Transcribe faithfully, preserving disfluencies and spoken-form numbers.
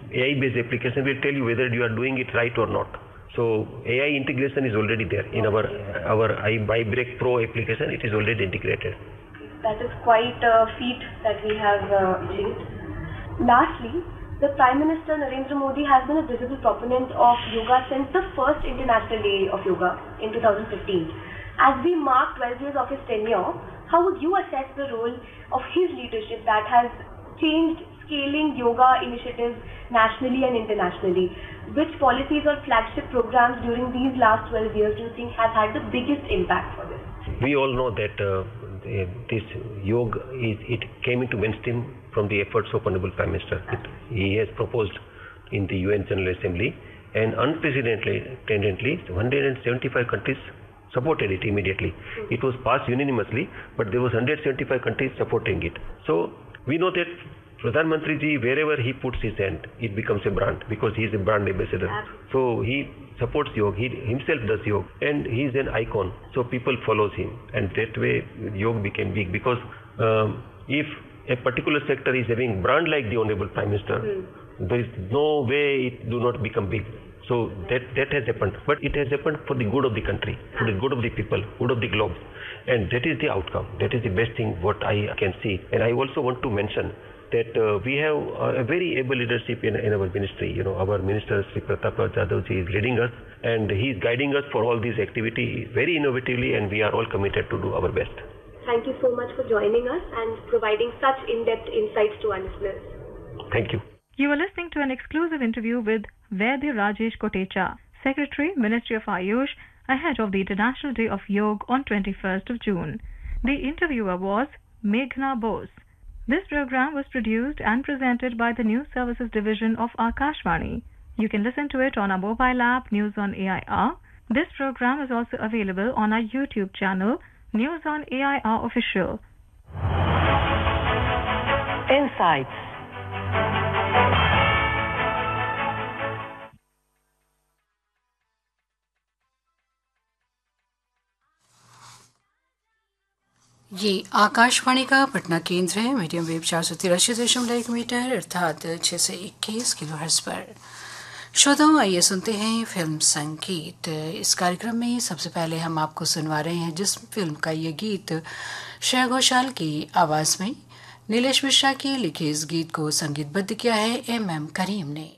A I-based application will tell you whether you are doing it right or not. So A I integration is already there in our our iBreak Pro application. It is already integrated. That is quite a feat that we have uh, achieved. Lastly, the Prime Minister Narendra Modi has been a visible proponent of yoga since the first International Day of Yoga in two thousand fifteen. As we mark twelve years of his tenure, how would you assess the role of his leadership that has changed scaling yoga initiatives nationally and internationally? Which policies or flagship programs during these last twelve years do you think has had the biggest impact for this? We all know that uh, this yoga is, it came into mainstream from the efforts of Honorable Prime Minister. It, he has proposed in the U N General Assembly, and unprecedentedly one hundred seventy-five countries supported it immediately. Mm-hmm. It was passed unanimously, but there was one hundred seventy-five countries supporting it. So we know that Pradhan Mantri ji, wherever he puts his hand, it becomes a brand, because he is a brand ambassador. Absolutely. So he supports yoga, he himself does yoga, and he is an icon. So people follows him, and that way yoga became big, because um, if a particular sector is having brand like the Honorable Prime Minister, mm. there is no way it do not become big. So that that has happened, but it has happened for the good of the country, for the good of the people, good of the globe, and that is the outcome. That is the best thing what I can see. And I also want to mention that uh, we have uh, a very able leadership in, in our ministry. You know, our minister Sri Pratap Jadhav ji is leading us, and he is guiding us for all these activities very innovatively, and we are all committed to do our best. Thank you so much for joining us and providing such in-depth insights to our listeners. Thank you. You are listening to an exclusive interview with Vaidya Rajesh Kotecha, Secretary, Ministry of Ayush, ahead of the International Day of Yoga on twenty-first of June. The interviewer was Meghna Bose. This program was produced and presented by the News Services Division of Akashvani. You can listen to it on our mobile app, News on A I R. This program is also available on our YouTube channel, News on A I R Official. Insights. ये आकाशवाणी का पटना केंद्र है। Medium wave चार सौ तिरासी दशमलव एक metre अर्थात छः सौ इक्कीस किलो हर्ट्ज पर। श्रोताओं, आइए सुनते हैं फिल्म संगीत। इस कार्यक्रम में सबसे पहले हम आपको सुनवा रहे हैं जिस फिल्म का ये गीत श्रेया घोषाल की आवाज़ में नीलेश मिश्रा के लिखे इस गीत को संगीतबद्ध किया है एम एम करीम ने।